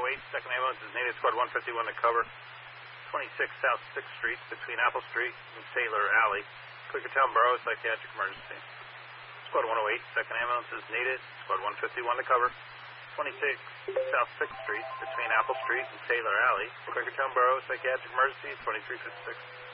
108, second ambulance is needed. Squad 151 to cover 26 South 6th Street between Apple Street and Taylor Alley. Quakertown Borough Psychiatric Emergency. Squad 108, second ambulance is needed. Squad 151 to cover 26 South 6th Street between Apple Street and Taylor Alley. Quakertown Borough Psychiatric Emergency, 2356.